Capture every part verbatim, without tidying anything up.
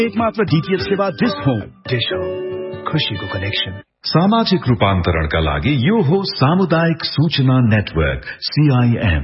एक मात्र डीटीएच सेवा डिश होम। डिश होम, खुशीको कनेक्सन। सामाजिक रूपान्तरणका लागि यो हो सामुदायिक सूचना नेटवर्क सीआईएम।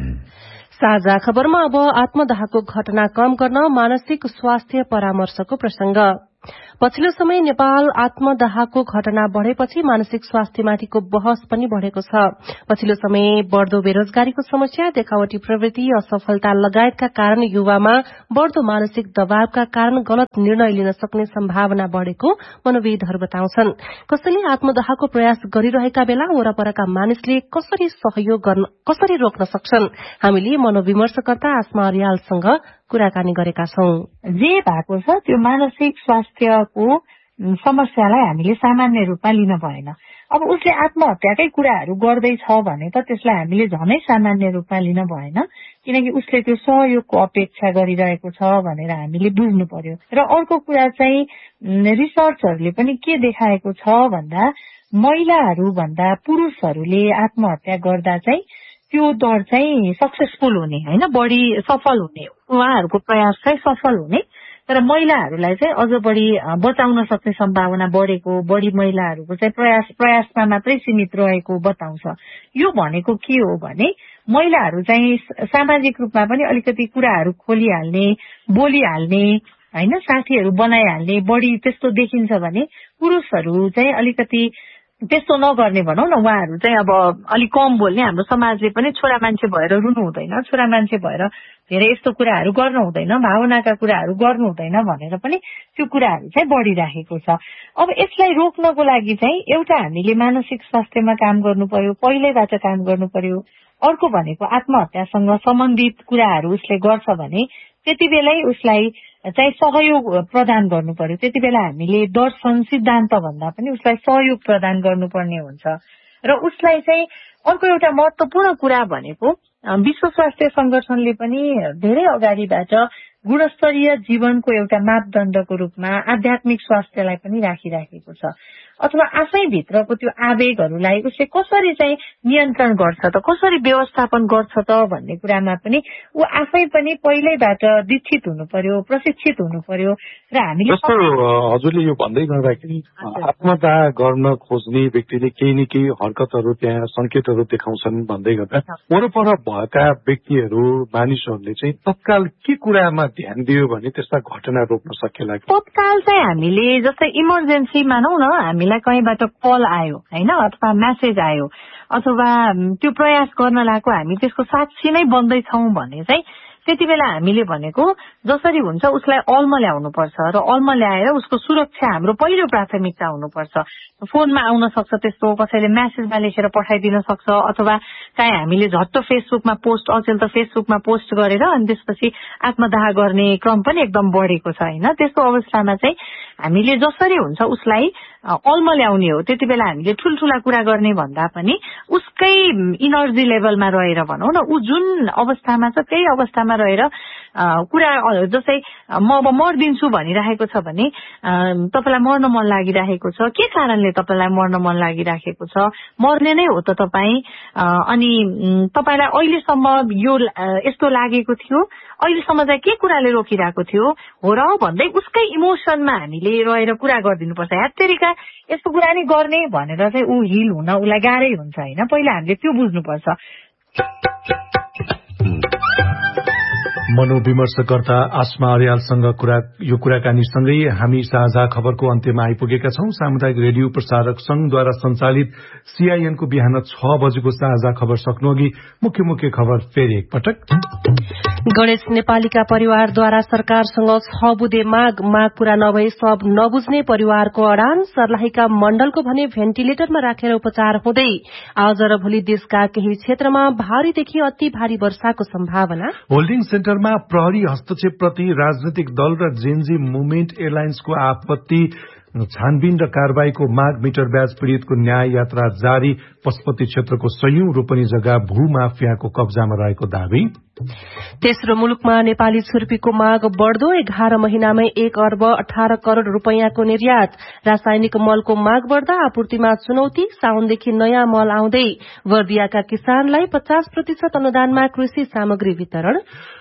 साझा खबरमा अब आत्मदाहको घटना कम गर्न मानसिक स्वास्थ्य परामर्शको प्रसंग। पछिल्लो समय नेपाल आत्मदाहको घटना बढ़ेपछि मानसिक स्वास्थ्यमाथिको बहस पनि बढ़ेको छ। पछिल्लो समय बढ़दो बेरोजगारीको समस्या, देखावटी प्रवृत्ति, असफलता लगायतका कारण युवामा बढ़दो मानसिक दबावका कारण गलत निर्णय लिन सक्ने सम्भावना बढ़ेको मनोविदहरू बताउँछन्। कसैले आत्मदाहको प्रयास गरिरहेका बेला वरपरका मानिसले कसरी सहयोग गर्न कसरी रोक्न सक्छन्? हामीले मनोविमर्शकर्ता आस्मा अर्यालसँग कुराकानी गरेका छौं। जे भएको छ त्यो मानसिक स्वास्थ्यको समस्यालाई हामीले सामान्य रूपमा लिन भएन। अब उसले आत्महत्याकै कुराहरू गर्दैछ भने त त्यसलाई हामीले झनै सामान्य रूपमा लिन भएन, किनकि उसले त्यो सहयोगको अपेक्षा गरिरहेको छ भनेर हामीले बुझ्नु पर्यो। र अर्को कुरा चाहिँ रिसर्चहरूले पनि के देखाएको छ भन्दा महिलाहरू भन्दा पुरुषहरूले आत्महत्या गर्दा चाहिँ त्यो दर चाहिँ सक्सेसफुल हुने हैन, बढी सफल हुने, उहाँहरूको प्रयास चाहिँ सफल हुने, तर महिलाहरूलाई चाहिँ अझ बढी बचाउन सक्ने सम्भावना बढेको, बढी महिलाहरूको चाहिँ प्रयास प्रयासमा मात्रै सीमित रहेको बताउँछ। यो भनेको के हो भने महिलाहरू चाहिँ सामाजिक रूपमा पनि अलिकति कुराहरू खोलिहाल्ने, बोलिहाल्ने हैन, साथीहरू बनाइहाल्ने बढी त्यस्तो देखिन्छ भने पुरुषहरू चाहिँ अलिकति त्यस्तो नगर्ने भनौं न, उहाँहरू चाहिँ अब अलिक कम बोल्ने। हाम्रो समाजले पनि छोरा मान्छे भएर रुनु हुँदैन, छोरा मान्छे भएर धेरै यस्तो कुराहरू गर्नु हुँदैन, भावनाका कुराहरू गर्नु हुँदैन भनेर पनि त्यो कुराहरू चाहिँ बढ़िराखेको छ। अब यसलाई रोक्नको लागि चाहिँ एउटा हामीले मानसिक स्वास्थ्यमा काम गर्नु पर्यो, पहिल्यैबाट काम गर्नु पर्यो। अर्को भनेको आत्महत्यासँग सम्बन्धित कुराहरू उसले गर्छ भने त्यति बेलै उसलाई चाहिँ सहयोग प्रदान गर्नु पर्यो। त्यति बेला हामीले दर्शन सिद्धान्त भन्दा पनि उसलाई सहयोग प्रदान गर्नुपर्ने हुन्छ। र उसलाई चाहिँ अर्को एउटा महत्वपूर्ण कुरा भनेको विश्व स्वास्थ्य संगठनले पनि धेरै अगाडिबाट गुणस्तरीय जीवनको एउटा मापदण्डको रूपमा आध्यात्मिक स्वास्थ्यलाई पनि राखिराखेको छ। अथवा आफै भित्रको त्यो आवेगहरूलाई उसले कसरी चाहिँ नियन्त्रण गर्छ त, कसरी व्यवस्थापन गर्छ त भन्ने कुरामा पनि ऊ आफै पनि पहिल्यैबाट दीक्षित हुनु पर्यो, प्रशिक्षित हुनु पर्यो। र हामीले जस्तो हजुरले यो भन्दै गर्दाखेरि आत्मदाह गर्न खोज्ने व्यक्तिले केही न केही हरकतहरू त्यहाँ संकेतहरू देखाउँछन् भन्दै गर्दा वरपर भएका व्यक्तिहरू मानिसहरूले चाहिँ तत्काल के कुरामा ध्यान दियो भने त्यस्ता घटना रोक्न सकिएला? तत्काल चाहिँ हामीले जस्तै इमर्जेन्सी मानौ न, हामीलाई कहीँबाट कल आयो हैन, अथवा मेसेज आयो, अथवा त्यो प्रयास गर्न लागेको हामी त्यसको साक्षी नै बन्दैछौँ भने चाहिँ त्यति बेला हामीले भनेको जसरी हुन्छ उसलाई अल्म ल्याउनु पर्छ र अल्म ल्याएर उसको सुरक्षा हाम्रो पहिलो प्राथमिकता हुनुपर्छ। फोनमा आउन सक्छ, त्यस्तो कसैले मेसेजमा लेखेर पठाइदिन सक्छ, अथवा चाहे हामीले झट्ट फेसबुकमा पोस्ट, अचेल त फेसबुकमा पोस्ट गरेर अनि त्यसपछि आत्मदाह गर्ने क्रम पनि एकदम बढेको छ हैन। त्यस्तो अवस्थामा चाहिँ हामीले जसरी हुन्छ उसलाई अल्म ल्याउने हो। त्यति बेला हामीले ठुल्ठुला कुरा गर्ने भन्दा पनि उसकै इनर्जी लेभलमा रहेर भनौँ न, ऊ जुन अवस्थामा छ त्यही अवस्थामा रहेर कुरा, जस्तै म अब मर्दिन्छु भनिराखेको छ भने तपाईलाई मर्न मन लागिराखेको छ, के कारणले तपाईलाई मर्न मन लागिराखेको छ, मर्ने नै हो त तपाईँ, अनि तपाईलाई अहिलेसम्म यो यस्तो लागेको थियो, अहिलेसम्म चाहिँ के कुराले रोकिरहेको थियो हो र भन्दै उसकै इमोसनमा हामीले रहेर कुरा गरिदिनुपर्छ। ह्यात्तेरिका यस्तो कुरा नै गर्ने भनेर चाहिँ ऊ हिल हुन उसलाई गाह्रै हुन्छ हैन। पहिला हामीले त्यो बुझ्नुपर्छ। मनोविमर्शकर्ता आस्मा अर्यालसँग कुरा यो कुराकानीसँगै हामी साझा खबरको अन्त्यमा आइपुगेका छौं। सामुदायिक रेडियो प्रसारक संघद्वारा सञ्चालित सीआईएनको बिहान छ बजेको साझा खबर सक्नु अघि मुख्य मुख्य खबर फेरि एकपटक। गणेश नेपालीका परिवारद्वारा सरकारसँग छ बुधे माग माग पूरा नभई सब नबुझ्ने परिवारको अडान। सर्लाहीका मण्डलको भने भेन्टिलेटरमा राखेर उपचार हुँदै। आज र भोलि देशका केही क्षेत्रमा भारीदेखि अति भारी वर्षाको सम्भावना। होल्डिङ सेन्टरमा प्रहरी हस्तक्षेपप्रति राजनैतिक दल र जेनजी मुभमेन्ट एयरलाइन्सको आपत्ति। छानबिन र कारबाहीको माग। मिटर ब्याज पीड़ितको न्याय यात्रा जारी। पशुपति क्षेत्रको सयौं रोपनी जग्गा भूमाफियाको कब्जामा रहेको दावी। तेस्रो मुलुकमा नेपाली छुर्पीको माग बढ़दो। एघार महिनामै एक अर्ब अठार करोड़ रूपियाँको निर्यात। रासायनिक मलको माग बढ़दा आपूर्तिमा चुनौती। साउनदेखि नयाँ मल आउँदै। बर्दियाका किसानलाई पचास प्रतिशत अनुदानमा कृषि सामग्री वितरण।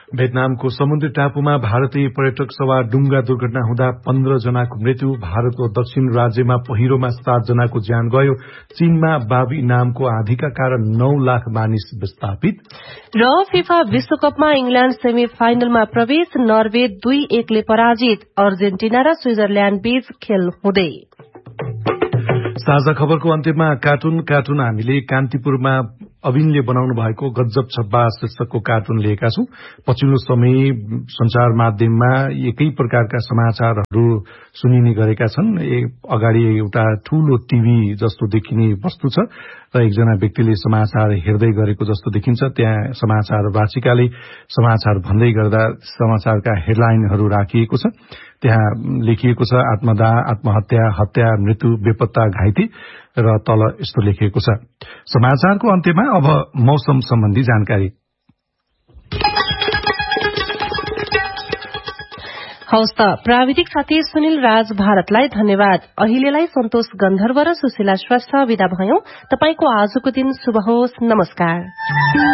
भियतनामको समुद्री टापुमा भारतीय पर्यटक सवार डुंगा दुर्घटना हुँदा पन्ध्र जनाको मृत्यु। भारतको दक्षिण राज्यमा पहिरोमा सात जनाको ज्यान गयो। चीनमा बाबी नामको आँधीका कारण नौ लाख मानिस विस्थापित। र फिफा विश्वकपमा इंग्ल्याण्ड सेमी फाइनलमा प्रवेश। नर्वे दुई एकले पराजित। अर्जेन्टिना र स्विजरल्याण्ड बीच खेल हुँदै। साझा खबरको अन्त्यमा कार्टुन कार्टुन हामीले कान्तिपुरमा अविनले बनाउनु भएको गजब छब्बा शीर्षकको कार्टुन लिएका छौं। पछिल्लो समय संचार माध्यममा एकै प्रकारका समाचारहरू सुनिने गरेका छन्। अगाडि एउटा ठूलो टिभी जस्तो देखिने वस्तु छ र एकजना व्यक्तिले समाचार हेर्दै गरेको जस्तो देखिन्छ। त्यहाँ समाचार वाचिकाले समाचार भन्दै गर्दा समाचारका हेडलाइनहरू राखिएको छ। त्यहाँ लेखिएको छ आत्मदाह, आत्महत्या, हत्या, मृत्यु, बेपत्ता, घाइते र तल यस्तो लेखिएको छ। समाचारको अन्त्यमा अब मौसम सम्बन्धी जानकारी। हवस् त, प्राविधिक साथी सुनिल राज भारतलाई धन्यवाद। अहिलेलाई सन्तोष गन्धर्व र सुशीला श्रेष्ठ विदा भयौं। तपाईको आजको दिन शुभ होस्। नमस्कार।